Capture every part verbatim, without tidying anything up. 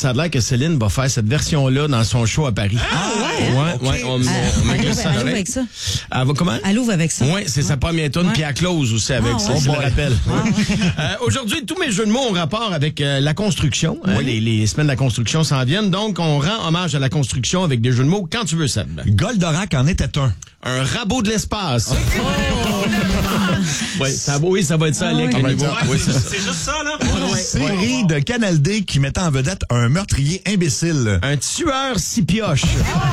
Ça a l'air que Céline va faire cette version-là dans son show à Paris. Ah ouais? Hein? Ouais, Okay. ouais, on, on, Ah, on met elle glisse ouvre- ça elle dans ouvre l'oreille. avec ça. Elle va comment? Elle ouvre avec ça. Oui, c'est sa première tune, Ouais. puis elle close aussi avec Ah, ça, ouais. je Oh le boy. rappelle. Ah, ouais. Euh, Aujourd'hui, tous mes jeux de mots ont rapport avec euh, la construction. Hein, les, les semaines de la construction s'en viennent, donc on rend hommage à la construction avec des jeux de mots quand tu veux, Seb. Goldorak en était un. Un rabot de l'espace. Ouais, ça, oui, ça va être ça, Ah, Alec, oui. au niveau. Oui, c'est ça. C'est juste ça, là? Série de Canal D qui mettait en vedette un meurtrier imbécile. Un tueur six pioches.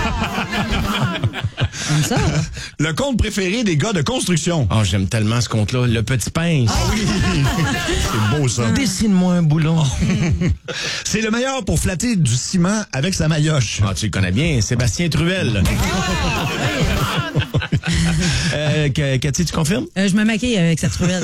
Comme ça. là. Le conte préféré des gars de construction. Oh, j'aime tellement ce conte-là. Le petit pince. C'est beau, ça. Dessine-moi un boulon. C'est le meilleur pour flatter du ciment avec sa maillotche. Ah, tu le connais bien, Sébastien Truel. euh, que- Cathy, tu confirmes? Euh, je me maquille avec cette truelle.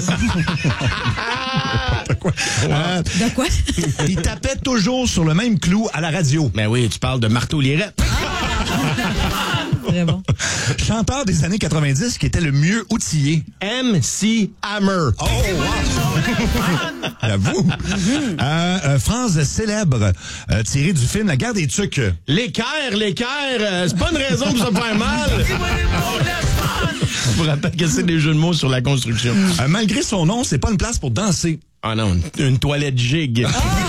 Euh, De quoi? il tapait toujours sur le même clou à la radio. Ben oui, tu parles de Marteau Lirette. Très bon. Chanteur des années quatre-vingt-dix qui était le mieux outillé. M C Hammer. Oh, wow! J'avoue. Euh, euh, phrase célèbre euh, tirée du film La guerre des tucs. L'équerre, l'équerre, euh, c'est pas une raison pour se faire mal. Je vous rappelle que c'est des jeux de mots sur la construction. Euh, malgré son nom, c'est pas une place pour danser. Ah non, une, une toilette gigue.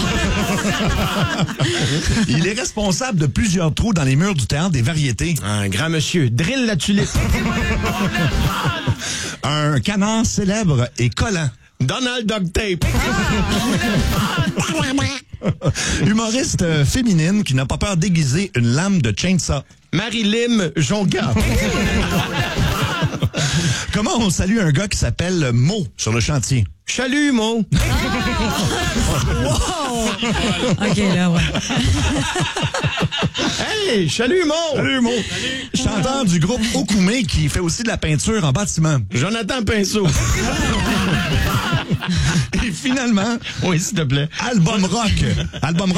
Il est responsable de plusieurs trous dans les murs du théâtre des variétés. Un grand monsieur, drill la tulipe. Un canard célèbre et collant. Donald Duct Tape. Humoriste euh, féminine qui n'a pas peur d'aiguiser une lame de chainsaw. Marie-Lim Jonga. Comment on salue un gars qui s'appelle Mo sur le chantier? Chalut, mon. OK, là, ouais. Hey, chalut, mon. Salut Mo! Chanteur du groupe Okume qui fait aussi de la peinture en bâtiment. Jonathan Pinceau. Et finalement, Oui, s'il te plaît. album rock. Album rock.